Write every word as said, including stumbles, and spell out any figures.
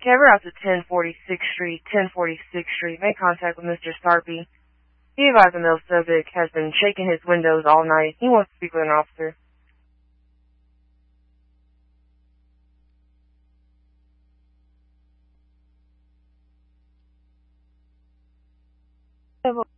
Cover out to ten forty-sixth Street, ten forty-sixth Street. Make contact with Mister Sarpy. He advised the male subject has been shaking his windows all night. He wants to speak with an officer. Level